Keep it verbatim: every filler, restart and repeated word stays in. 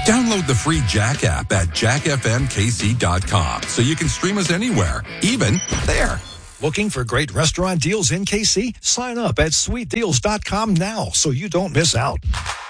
Download the free Jack app at jack f m k c dot com so you can stream us anywhere, even there. Looking for great restaurant deals in K C? Sign up at sweet deals dot com now so you don't miss out.